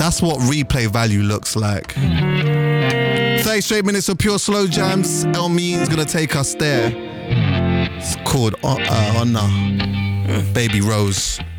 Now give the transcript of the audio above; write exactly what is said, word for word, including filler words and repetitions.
That's what replay value looks like. thirty straight minutes of pure slow jams. El Mean's gonna take us there. It's called uh, uh, Anna. Baby Rose.